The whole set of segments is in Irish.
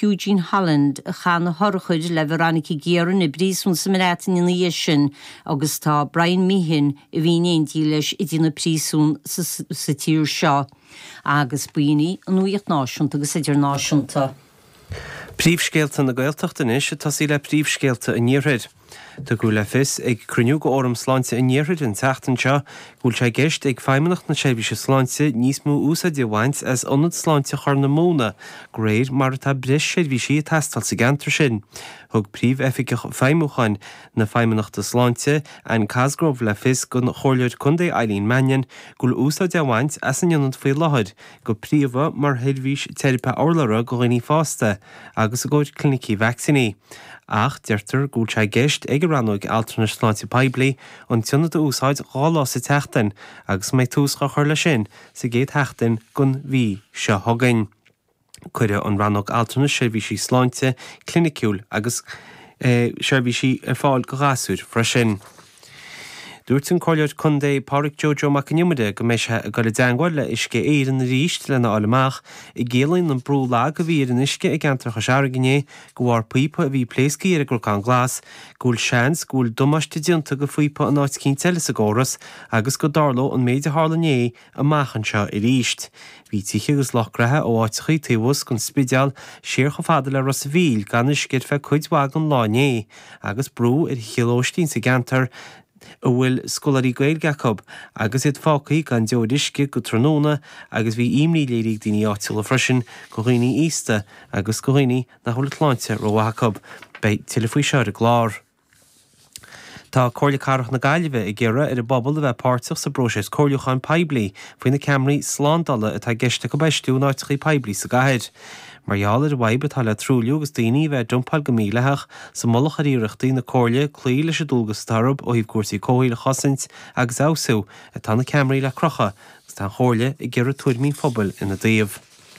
Eugene Holland a chan horchuid le Veronica Guerin I brísún sa marátain in la sin agus tá Brian Meehan I bhíon dílis I dtína prísún sa tír seo agus buoine an nuíocht náisiúnta agus idir náisiúnta. Príomhscéalta na Gaeltachta is tá sí le príomhscéalta in níorthaid. Tá go le fis ag cruniú go orm sláinte in níorthaid in teachtain seo gúil sé gceist ag feimimeacht na sébhíse sláinte níos mó úsa de bhaint as ionad sláinte chur na móna gréir mar tá bris sébhísí testal sa gantar sin. Thug príomh effice feimúchain na feimimeachta sláinte an casgróh le fis go chóirleid chundé Eileen Mannion gúil úsa de bhaint as an ionad faoi láthid go príomha mar headhís teirepa orlara go ghaoine fásta agus a gcóid clinicí vacciní. Ach deirtar gúil sé gceist ag ranóig altranna sláinte peibli an tionad úsáid ghála sa teachtain agus méid túscha chuir le sin sa géad heachtain gon bhí seo thugainn. Cuire an ranóg altranna seirbhísí sláinte cliniciúil agus seirbhísí ar fáil go gasúr freisin. Dúirt an choirleid chundé Pádraig Jojo Macaniumide go méise go le deangáil le isce éireann na ríist lena álamach I ggéalainn an brú lá go bhí an isce ag antracha seargané go bhhar puipa a bhí pléiscí ar a grúcán glas, gúil seans gúil dumaiste dionta go fuipa an áit cín teile sa góras agus go darló an méide hálané a machchan seo I ríist. Bhí tíche agus lochrathe ó áitichaí taobhas gon spideal siar go fada le ras bhíl gan iscid fe chuidhag an láné agus brú ar chiolóistín sa gantar a bhfuil scolarí Gaelgachab agus iad fácaí gan deodisce go tróna agus bhí imní léirigh daoine áitiúil a freisin go ghaoine ísta agus go ghaoine na thulaitláinte rohachab bei tilfaoi seir a glár. Tá cóirle carach na Gaillimhe I ggéire ar a bobbal a bheith páirteach sa broses cóirleáin peibli faoin na Camraí slándala atá geiste go beistú náitichaí peibli sa gaid. Marall ar bhaib atá le trúliú agus daoine bheith dumpáil go míleach sa molach ar iireachtaí na cóirle clí leis a dulgus starb ó híh cuasaí cóíle chosint agus ásaú atá na Camraí le crocha agus tá chóirle I ggéire tuairmí phobal ina daobh.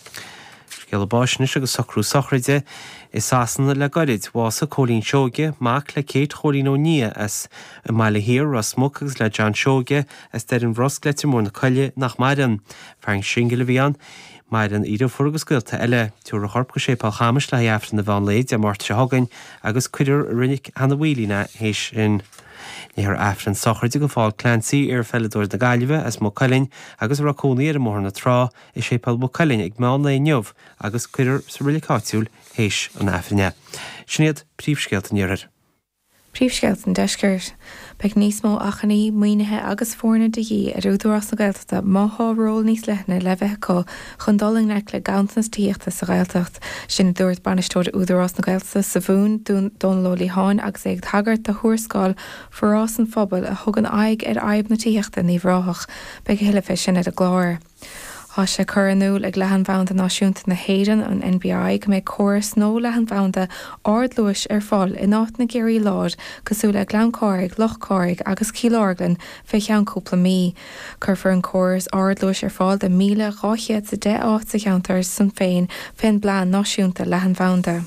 Geall báisnis agus socrú sochraide is sásanna le gorid bhása cólín seoge mac le céad chólín ó ní as a meile hir ras smóg agus le John seoge as deir an bhrosgleitir mór na coile nach maidan fearn singe le bhíán Maidan idir furgus gilta eile túr a chorp go sé pá chamas le heafran na bhain léid a mát se hagann agus cuidir rinnic hana bhuilína héis in. Níor afran sochirte go fáil clansaí ar felladúir na Gaillimhe as mó cailinn agus racónaí ar mór na trá I sépal mó cailinn ag meán le neomh agus cuidir sa rilicáitiúil héis an afranne. Snéad príomhscéalta níorir. Príomhscéalta an deisceart, beag níos mó achanaí muoinethe agus fórna de dhí ar údarrás na Gaeltachta máthróil níos lethna le bheith có chun doling neic le gantas tíochta sa Gaeltacht sin dúirt banistóir údarrás na Gaeltachta sa bhún don lólí háin agus ag tagart de thuarscáil forrás an phobal a thugan aig ar aib na tíochta ní bhráthach beag heile fé sin ar a gláir. Tá sé churanúil ag lehan bhaanta náisiúnta na héireann an NBI go méid córas nó lehan bhaanta ard luis ar fáil in áit na géirí láir cosú le gleancáirigh, lochcáirigh agus cíláirglann fé cheann cúpla mí. Curfar an córas ard luis ar fáil de 1000 sa 10 áit sa cheantar san féin blaán náisiúnta lehan bhaanta.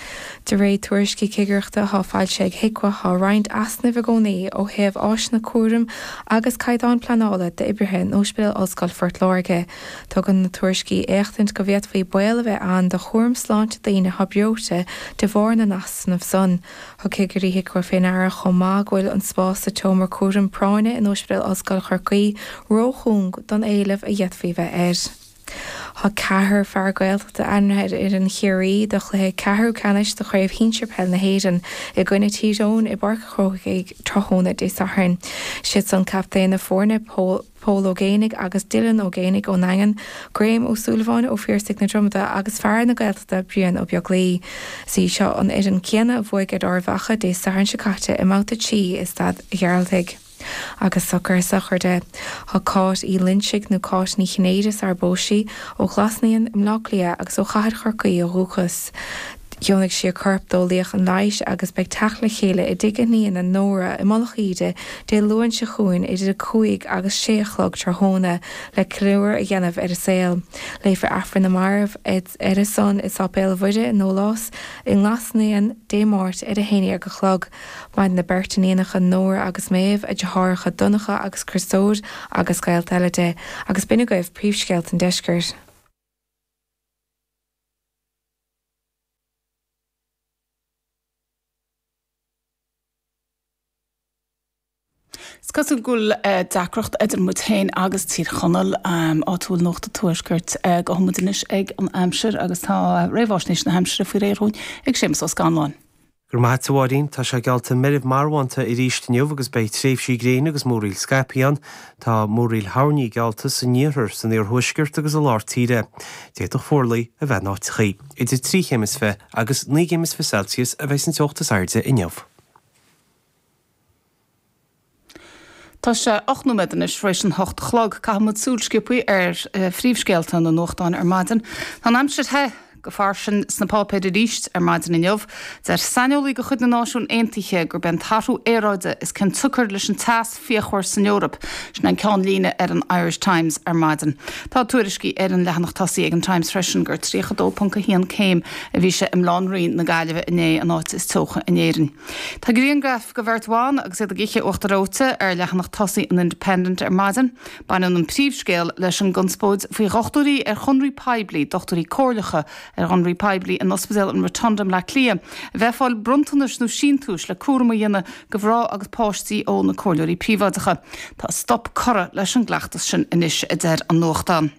De ré tuairiscí cigeachta há fáil sé ag hiicwa há roinnt asna bhagónaí ó thaobh áis na cuaram agus caighdeán planála de ibrithe nó Ospidéal Ollscoil Fort Láirge. Tugann na tuairiscí éachtaint go bhíad faoi buil a bheith an de chuairm sláinte daoine habreote de bhór na nasnamh son. Thug cigearí hiicwa féin ara chomá ghfuil an spás sa tomar cuaram práine in Ospidéal Ollscoil Chorcaí róchung don éileh a dhéadfaí bheith Tá cethir fear Gaeltachta anraid ar an chiaí do chluthe cethir canis do chuibh hínsirpel na héireann I gcuine tíón I barca chrócha ag trochóna dé saharn. Siad san captain na fórne Paul O'Génig agus Dylan O'Génig ó Nangan, Graham O'Sullivan ó Fíorsaigh na Dromda agus fear na Gaeltachta brian ó beag lí. Sí seo an idir ceanna bhuaig ar ormhacha dé saharn sicáte I máta tí is stad ghearaltaigh. Agus sochar sacharde Tá cáit í linsigh nó cáit ní chinéidir ar bóisí ó glasnaíonn imláclia agus ó chaidir chorcaí ó rúchas. Dionnig sé corp dólaíoch an leiis agus beag teachla chéile I dtigeníon an nóra I malachíide dé luan se chuin idir a cuaig agus séchlog tróna le cruúir a dhéanamh ar a saoil. Léifar afran na marmh ar a son is ápéal bhuide nó lás I nglasnaíon démát ar a héine ar go chlog. Maid na bertaíonacha nóra agus méamh a detharacha dunacha agus crustóid agus gailteile agus bina goibh príomhscéalt an deisceart. Scosú gúil dacrocht idir mutain agus tír chonal áúil nócht a tuaisgurt go muinis ag an Hampshire agus tá réhhaisnéis na Hampshire fú réirún ag sémas os ganláin. Gur maithháín tá sé gealta miribh marhaanta i ríisteniuh agus bei tréimhsí gréine agus móríl Scapian tá móríl hánaí gealta san níorthir san ar thuisgurt agus a láirtíre. Déadach fórlaí a bheith náitichaí. Idir 3 chéimisfe agus 9 chéimisfe Celsius a bheith san teochtas airde inneamh. Tá sé 8 nóimean is fréis an 8 chlog cahamad súlskipuí phríomhscéalta na nóchtáin maidin. Tá Hampshire the go farsin snapápéid ríist maidin inneamh, der saneolaí go chud na náisiún aontaithe gur ben tarú éráide is cin tucr leis an tas fiochhair san Eorop sin an ceann líne an Irish Times maidin. Tá tuairiscí an lehanach tasaí ag an Times freisin gur tríchadó.1 céim a bhí sé im lánraín na gaiileh iné an áit is tócha inéirin. Tá guríon graf go bhirtháin agus iad a giche ochtaróta lehanach tasaí an Independent maidin, bain an príomhscéal leis an gunspóid faoi rochtúirí chunraí peblií dochtúirí cóirlacha Henry Peblií an ospedal an Rotundum le clia. Bheitfáil bruntanas nó síntúis le cuarma dhéine go bhrá agus páistí ó na cóileoirí príomhadacha. Tá stop chora leis an gleachtas sin inis a d an nóchtán.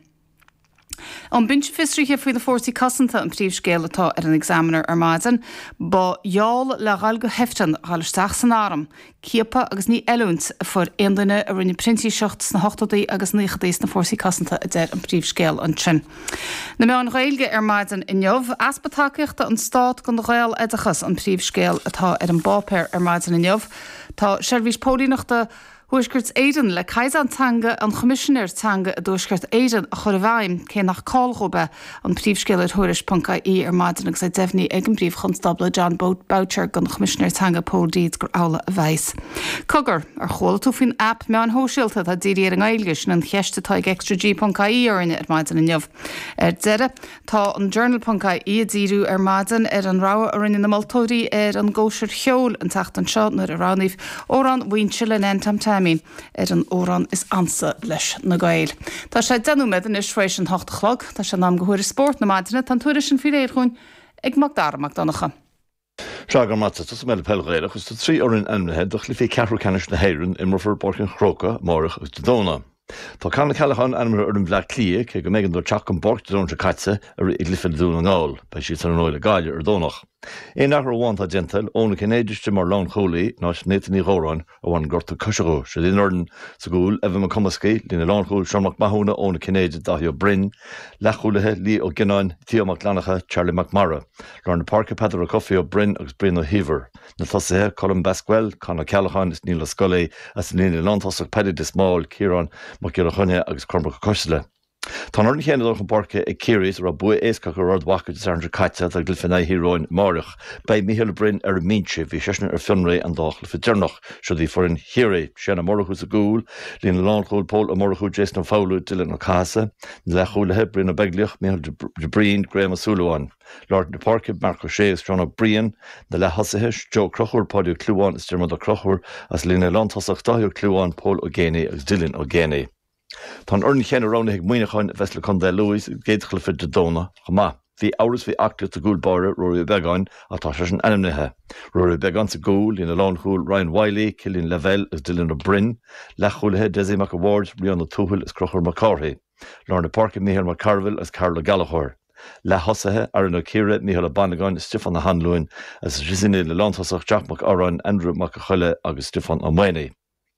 An bint fistrithe faoi na fórsaí cosanta an príomhscéal atá an examiner maidin, ba jáal le gáil go heftan gáilisteach san áram, cíapa agus ní eúnt for aon duine a rinne printí seachtas na 8daí agus 9daí na fórsaí cosanta a d an príomhscéal an sin. Na mé an réilge maidin inneamh, aspatáceachta an stát gon réil edachas an príomhscéal atá an bápéir maidin inneamh, tá seirbhís pódíachta Huisgurt éidir le caiisantanga an chomisisinéirtanga a dúisgurt éidir a chur bhaim cé nach cáilchobe an príomhscéile thuiris.í maidin agus é defhní ag an bríomh chonstabla John Boucher gan chomisisinéirtanga Paul Deeds gur ála a bheis. Cogur ar chola tú fin app me an hóisiilta a ddíir an ailgus an cheistetá extrag.í arine maidin inneamh. Deire tá an journal.í a díú maidin an rá arinne na Maltóirí an ggóisiir cheol an tacht an seánar a ráníh órán bhaoinse le entamta an órán is ansa leis na gail. Tá sé denúmed is fréis an 8 chlog, tá sé ná gohuiir sport na maidine tan tuairis sin fi réirún ag magdarach donnacha. Seagar matta tus me pelgréire chus 3 orin emnethe doch li fé ceú canis na héirún immerfur borcin chróca mórach agus dóna. Tá canna ceachán anmar ar an bhleach clia ché go mégan do teach an bort dónta caite ar i glifa dún an gáil, bei si an óile gaiile ar dónach. É nach bháint a gental óna cinnéidirte mar lán cholaí ná snétaní ghórán a bhain gorta cosisegó, sé dí ordan sa gúil a bheith cumascaí lína lán chóil seomach maithúna óna cinnéide dathí ó Bryn, lechúlathe lí ó Gnáin tíomach leanacha Charlie McMara, lár na parca Pedro Coffey ó Bryn agus Bryn ó Hever, na tosathe Colin Basquel, Conor Callaghan is Níl Scully as lína lántasach Paddy de Small, Kieran Macilachunne agus Cormac Cosile. Tá orna chéanana do an parca ag Céiris ar bu éasca go rud wacha de Sandra Caite a glyfanna híróin Márach, bei Michael Bryn ar mínse bhí seisna ar filmré an dáchla fi dernach, so dí for an híré séna Mórachús a gúil, lína lánchúil Paul a Mórachú Jason Fowler Dylan ó Casa, lechúlathe Bryn a Begliach, Michael de Breen, Graham a Súlaháin. Lord na parca Marco Séas John O'Brien, na le hasathe Joe Crochúr Pádiú Clúáin is Dermot Crochúr as lína lántasach dathú Clúáin Paul O'Géine agus Dylan O'Géine. Tá orna chéanna rána ag muoineáin Vesla Condé Lewis géadchla fi de dóna chumá. Bhí áras bhí acta a gúil báire Rory Begáin atá sé an animnithe. Rory Begáin sa gúil lína lánchúil Ryan Wiley, Cillian Lavelle is Dylan O'Brien, lechúlathe Desi McAward, Rihanna Tuchel is Crochúr McCarthy, Lorna Parker Michael McCarville is Carla Gallagher. Le hasathe Aaron O'Keefe, Michael Bannagan is Stefan na Hanlúin as risinné le lántasach Jack McAran, Andrew McAchulle agus Stefan O'Mweny.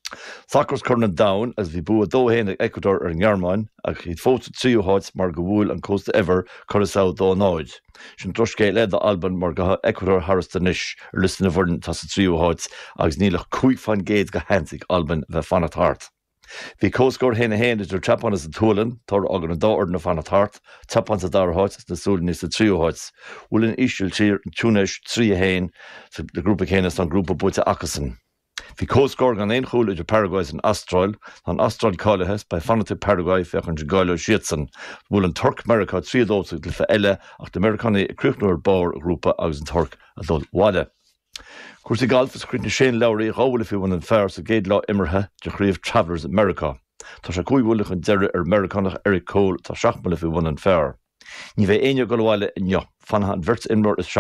Sacros chuna down as bhí bu a dóhéin ag Ecuador ar an Ghearmáin ach iad fóta tríúháid mar go bhfuil an Costa Ever Curaçao dó náid. Sin troscé le Alban mar go Ecuador harasta níis ar listan na bhordan tá sa tríúháid agus nílach cúig fan géad go hensigh Alban bheith fanna tart. Bhí cóscóir héna héin idir tepan as a túlan, tar agan na dáir na fanna tart, tepan sa darháid na súlan ní sa tríúháid. Bhfuilin isiúil tír túnéis trí héin sa grúpa chéine san grúpa buite acasan. Bhí cóscóir gan éon chúil idir Paraguay an Astráil, an Astráil cáilethes bei fanata Paraguay fechan de gáile siatsan. Bhfuil an Turk America tríadóta glyfa eile ach de Americani cruúchnúir bár grúpa agus an Turk a dul wada. Cuirsaí galfas cruitna Shane Lowry ráhfuil fiúin an fearr sa géad lá imirthe de chríomh Travellers America. Tá sé cúighúlach an deire ar Americanach Eric Cole tá seachmala fiúin an fearr. Ní bheith aine go bhile inne fanna an bhirt imlór is